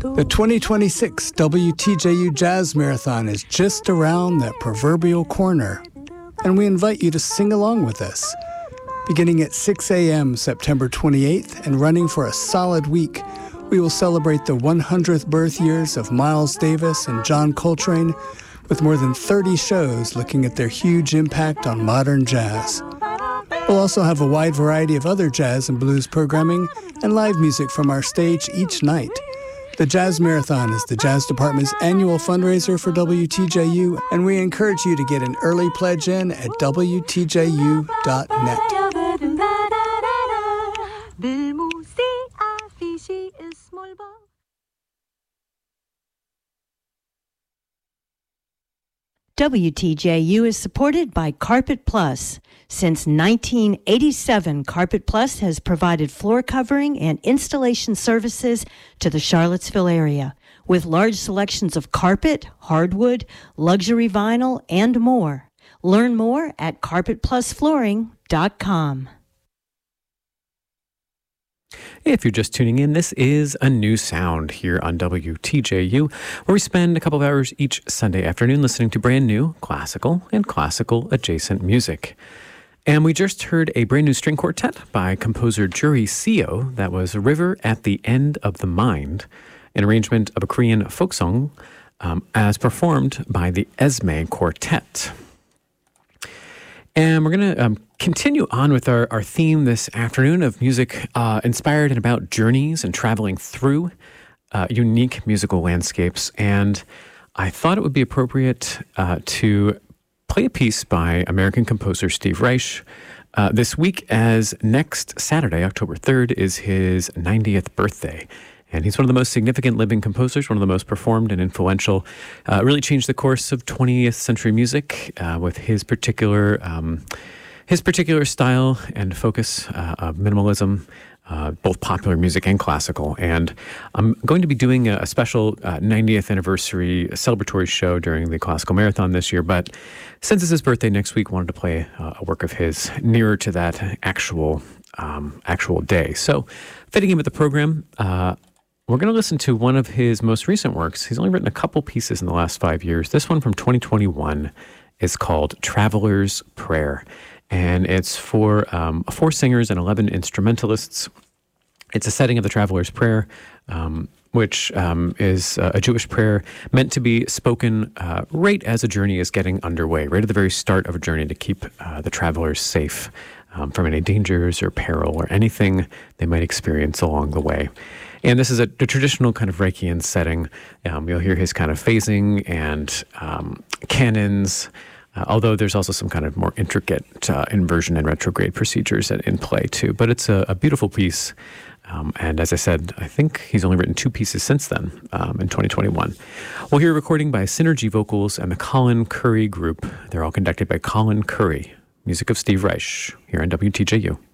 The 2026 WTJU Jazz Marathon is just around that proverbial corner, and we invite you to sing along with us. Beginning at 6 a.m. September 28th and running for a solid week, we will celebrate the 100th birth years of Miles Davis and John Coltrane with more than 30 shows looking at their huge impact on modern jazz. We'll also have a wide variety of other jazz and blues programming and live music from our stage each night. The Jazz Marathon is the Jazz Department's annual fundraiser for WTJU, and we encourage you to get an early pledge in at WTJU.net. WTJU is supported by Carpet Plus. Since 1987, Carpet Plus has provided floor covering and installation services to the Charlottesville area, with large selections of carpet, hardwood, luxury vinyl, and more. Learn more at carpetplusflooring.com. If you're just tuning in, this is A New Sound here on WTJU, where we spend a couple of hours each Sunday afternoon listening to brand new classical and classical adjacent music. And we just heard a brand new string quartet by composer Juri Seo that was River at the End of the Mind, an arrangement of a Korean folk song as performed by the Esme Quartet. And we're going to continue on with our theme this afternoon of music inspired and about journeys and traveling through unique musical landscapes. And I thought it would be appropriate to play a piece by American composer Steve Reich this week, as next Saturday, October 3rd, is his 90th birthday. And he's one of the most significant living composers, one of the most performed and influential. Really changed the course of 20th century music with his particular style and focus of minimalism, both popular music and classical. And I'm going to be doing a special 90th anniversary celebratory show during the Classical Marathon this year. But since it's his birthday next week, wanted to play a work of his nearer to that actual day. So fitting in with the program, we're going to listen to one of his most recent works. He's only written a couple pieces in the last 5 years. This one from 2021 is called Traveler's Prayer, and it's for 4 singers and 11 instrumentalists. It's a setting of the Traveler's Prayer, which is a Jewish prayer meant to be spoken right as a journey is getting underway, right at the very start of a journey, to keep the travelers safe from any dangers or peril or anything they might experience along the way. And this is a traditional kind of Reichian setting. You'll hear his kind of phasing and canons, although there's also some kind of more intricate inversion and retrograde procedures in play too. But it's a beautiful piece. And as I said, I think he's only written 2 pieces since then, in 2021. We'll hear a recording by Synergy Vocals and the Colin Curry Group. They're all conducted by Colin Curry. Music of Steve Reich here on WTJU.